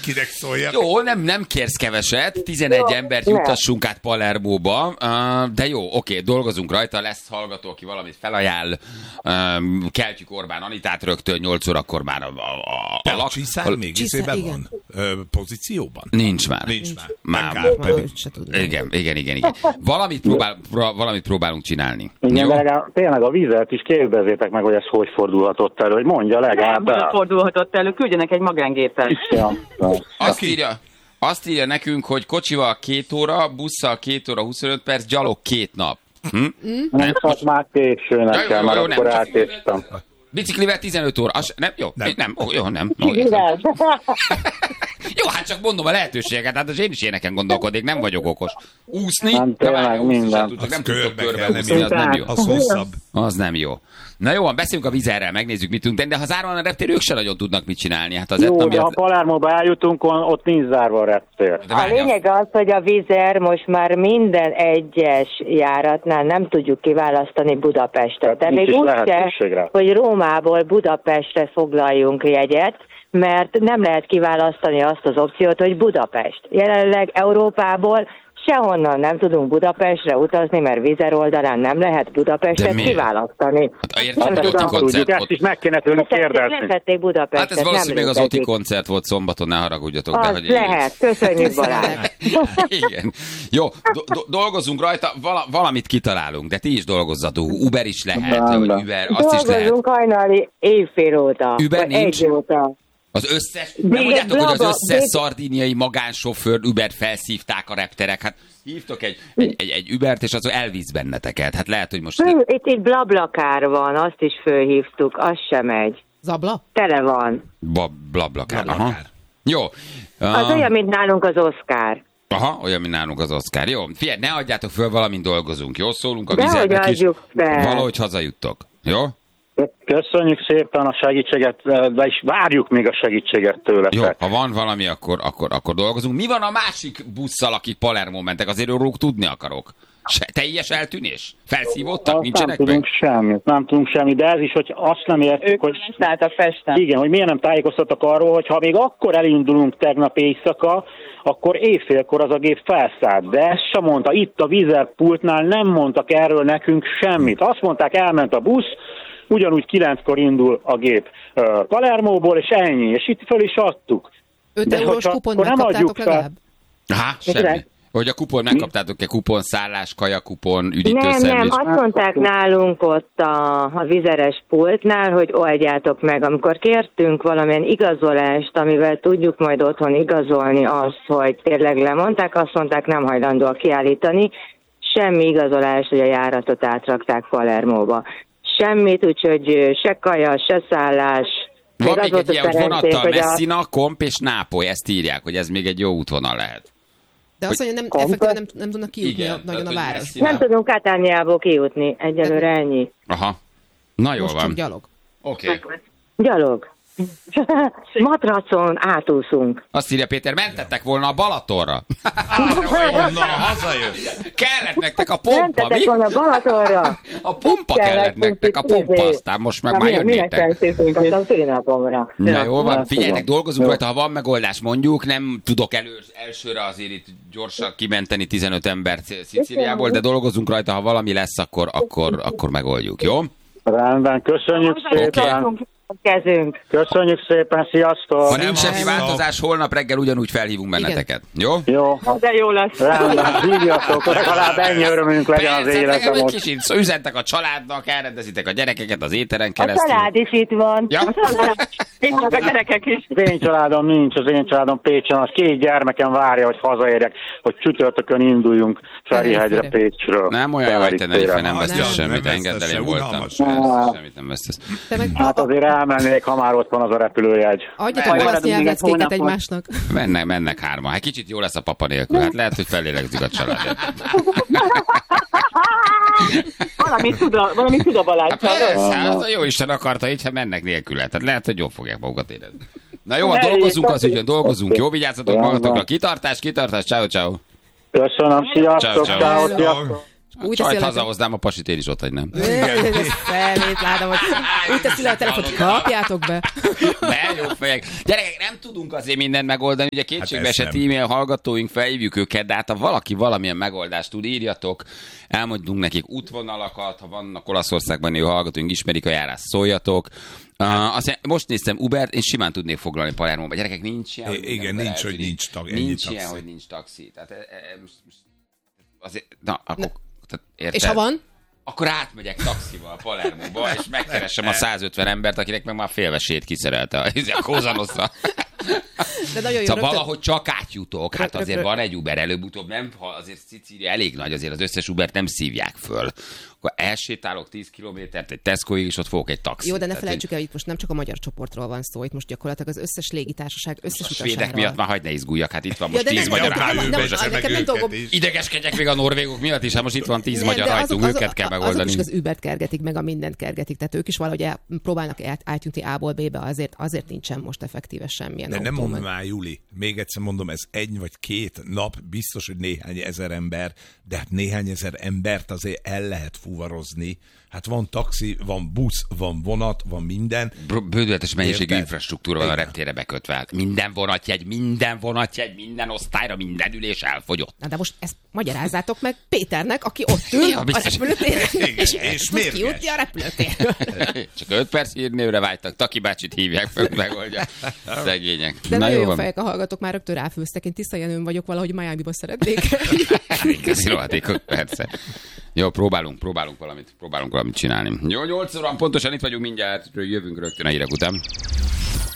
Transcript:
Kinek szóljak? Jó, nem kérsz keveset, 11 embert juttassunk át Palermóba, de jó, oké, dolgozunk rajta, lesz hallgató, aki valamit felajánl, keltjük Orbán Anitát rögtön 8 órakor már a Csiszár még izében van? Pozícióban? Nincs már. Már. Igen. Valamit próbálunk csinálni. Igen, de legalább tényleg a Vizert is kérdezzétek meg, hogy ez hogy fordulhatott elő, hogy mondja legalább. Nem fordulhatott elő, küldjenek egy magángépet. Ja. Azt írja nekünk, hogy kocsival 2 óra, busszal 2 óra 25 perc, gyalog 2 nap. Nem, most már késő nekem, már akkor átéstem. Biciklivel 15 óra. Nem, jó. Nem. Jó, hát csak mondom a lehetőséget, hát én is éneken gondolkodik, nem vagyok okos. Úszni? Nem, tényleg minden. Nem tudtok körbeúszni, az nem jó. Az hosszabb. Az nem jó. Na jó, beszéljünk a Vizerrel, megnézzük, mit tudunk tenni, de ha zárva a reptér, ők se nagyon tudnak mit csinálni. Hát az jó, de ha Palermóba eljutunk, ott nincs zárva a reptér. A lényeg az, hogy a Vizer most már minden egyes járatnál nem tudjuk kiválasztani Budapestet. De még úgy se, hogy Rómából Budapestre foglaljunk jegyet, mert nem lehet kiválasztani azt az opciót, hogy Budapest. Jelenleg Európából sehonnan nem tudunk Budapestre utazni, mert Vizer oldalán nem lehet Budapestet kiválasztani. Ezt is meg kéne tőlük kérdezni. Lehették Budapestet. Hát ez valószínűleg az OTI koncert volt szombaton, ne haragudjatok. Az de, lehet, köszönjük Balázs. Igen. Jó, dolgozunk rajta, valamit kitalálunk, de ti is dolgozzatok. Uber is lehet, hogy Uber, azt is lehet. Dolgozunk hajnali éjfél óta. Uber nincs? Az összes, nem mondjátok, hogy az összes szardíniai magánsofőr Ubert felszívták a repterek. Hát hívtok egy Ubert, és az elvisz benneteket. Hát lehet, hogy most... Itt Blablakár van, azt is fölhívtuk, az sem megy. Zabla? Tele van. Blablakár, aha. Jó. Az olyan, mint nálunk az Oscar. Aha, olyan, mint nálunk az Oscar. Jó, figyelj, ne adjátok föl, valamint dolgozunk, jó? Szólunk a Vizernek is. Valahogy hazajuttok, jó? Köszönjük szépen a segítséget, de is várjuk még a segítséget tőletek. Jó, ha van valami, akkor dolgozunk. Mi van a másik busszal, akik Palermo mentek? Azért róla tudni akarok. Teljes eltűnés? Felszívódtak? Nincsenek meg? Nem tudunk semmit, de ez is, hogy azt nem értük, hogy... Ők Pesten. Igen, hogy miért nem tájékoztattak arról, hogy ha még akkor elindulunk tegnap éjszaka, akkor éjfélkor az a gép felszállt. De ezt sem mondta. Itt a Vizer pultnál nem mondtak erről nekünk semmit. Azt mondták, elment a busz, ugyanúgy 9-kor indul a gép Palermóból, és ennyi. És itt föl is adtuk. 5 eurós kupont megkaptátok legalább? Semmi. Hogy a kupon megkaptátok-e kupon, szállás, kajakupon, üdítőszerviz? Nem, azt mondták nálunk ott a Vizeres pultnál, hogy oldjátok meg. Amikor kértünk valamilyen igazolást, amivel tudjuk majd otthon igazolni azt, hogy tényleg lemondták, azt mondták, nem hajlandóak kiállítani. Semmi igazolás, hogy a járatot átrakták Palermóba. Semmit, úgyhogy se kaja, se szállás. Van még egy ilyen vonattal Messina, Komp és Nápoly, ezt írják, hogy ez még egy jó útvonal lehet. De azt mondja, nem tudnak kijutni nagyon a város. Nem tudunk Katániából kijutni, egyelőre ennyi. Aha, na jól van. Most csak gyalog. Oké. Gyalog. Matracon átúszunk. Azt írja Péter, mentettek volna a Balatonra. Na, hazajött. Kellett nektek a pompa, mentetek mi? volna Balatonra. A pompa kellett nektek, a pompa, aztán most meg már jönnétek. Na jól van, figyeljetek, dolgozunk rajta, ha van megoldás, mondjuk, nem tudok elsőre azért itt gyorsan kimenteni 15 embert Szicíliából, de dolgozunk rajta, ha valami lesz, akkor megoldjuk, jó? Rendben, köszönjük szépen. Kezünk. Köszönjük szépen, sziasztok! Ha nincs semmi változás, holnap reggel ugyanúgy felhívunk benneteket. Jó? Jó. De jó lesz. Rendben, hívjatok, legalább ennyi örömünk legyen az életem most. Kicsit üzentek a családnak, elrendezitek a gyerekeket az éteren keresztül. A család is itt van. Ja? Itt a gyerekek is. Az én családom nincs, az én családom Pécsen, az 2 gyermekem várja, hogy hazaérjek, hogy csütörtökön induljunk Ferihegyre Pécsről. Nem olyan vagy, te nem vesztesz semmit, engedd el, én voltam. Semmit nem vesztesz. Hát azért elmennék, ha már ott van az a repülőjegy. Adjatok azt nyelvleckéket egymásnak. Mennek hárman. Hát kicsit jó lesz a papa nélkül. Hát lehet, hogy felélegzik a családját. Valami tud a Balázs. Hát a jó Isten akarta, így ha mennek nélküle. Tehát lehet, hogy jól fogják magukat érezni. Na jó, dolgozunk az ügyön, dolgozunk. Jó, vigyázzatok magatokra. Kitartás, ciao. Köszönöm, sziasztok, ciao. Csajt hazahoznám, a pasit én is ott hagynám. Szemét látom, hogy úgy teszi le a telefont, kapjátok be. Jó fejek. Gyerekek, nem tudunk azért mindent megoldani, ugye kétségbe esett e-mail hallgatóink, felhívjuk őket, de hát ha valaki valamilyen megoldást tud, írjatok, elmondunk nekik útvonalakat, ha vannak Olaszországban élő hallgatóink, ismerik a járást, szóljatok. Most néztem Ubert, én simán tudnék foglalni Palermóba. Gyerekek, nincs ilyen, hogy igen, nincs, hogy nincs ilyen, hogy nincs taxi. Tehát azért, na, akkor, érted? És ha van? Akkor átmegyek taxival Palermóba, és megkeresem a 150 embert, akinek meg már félvesét kiszerelte a Cosa De nagyon jó, szóval valahogy csak átjutok. Hát azért van egy Uber előbb-utóbb, nem? Ha azért Szicília elég nagy, azért az összes Ubert nem szívják föl. Akkor elsétálok 10 kilométert egy Tescoig, és ott fogok egy taxit. Jó, de ne felejtsük el, hogy itt most nem csak a magyar csoportról van szó, itt most gyakorlatilag az összes légitársaság összes utasáról. A svédek miatt már hagyd ne izguljak, hát itt van most 10 magyar rajtunk. Idegeskedjek még a norvégok miatt is, hát most itt van 10 magyar rajtunk, őket kell megoldani. Azok is az Ubert kergetik, meg a mindent kergetik, tehát ők is valahogy próbálnak átjutni A-ból B-be, azért nincsen most effektíve semmilyen. De nem mondd már, Juli, még egyszer mondom, ez 1 vagy 2 nap, biztos, hogy néhány ezer ember, de hát néhány ezer embert azért el lehet fuvarozni. Hát van taxi, van busz, van vonat, van minden. Bődületes mennyiségű infrastruktúra van a reptérre bekötve. Minden vonatjegy, minden osztályra, minden ülés elfogyott. Na de most ezt magyarázzátok meg Péternek, aki ott ül a repülőtéren, és miért kijutni a repülőtérről. Csak 5 perc hírnévre vágytak, Taki bácsit hívják fel, megoldja. Szegények. De nagyon jó fejek a hallgatók, már rögtön ráfőztek. Én Tisza Jenőn vagyok, valahogy Miami-ba szeretnék. Köszönöm, persze. Jó, próbálunk valamit csinálni. Jó, 8 óra pontosan itt vagyunk, mindjárt jövünk rögtön a hírek után.